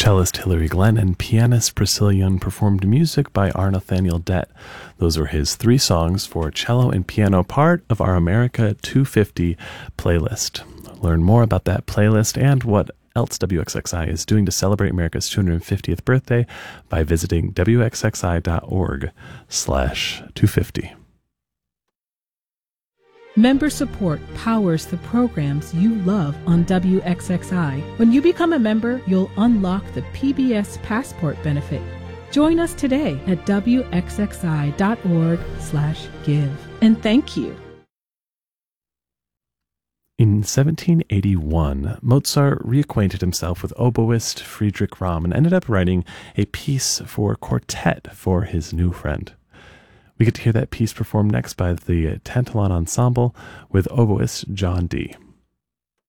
cellist Hilary Glenn and pianist Priscilla Young performed music by R. Nathaniel Dett. Those were his 3 songs for cello and piano, part of our America 250 playlist. Learn more about that playlist and what else WXXI is doing to celebrate America's 250th birthday by visiting wxxi.org/250. Member support powers the programs you love on WXXI. When you become a member, you'll unlock the PBS Passport benefit. Join us today at wxxi.org/give. And thank you. In 1781, Mozart reacquainted himself with oboist Friedrich Ramm and ended up writing a piece for quartet for his new friend. We get to hear that piece performed next by the Tantalon Ensemble with oboist John Dee.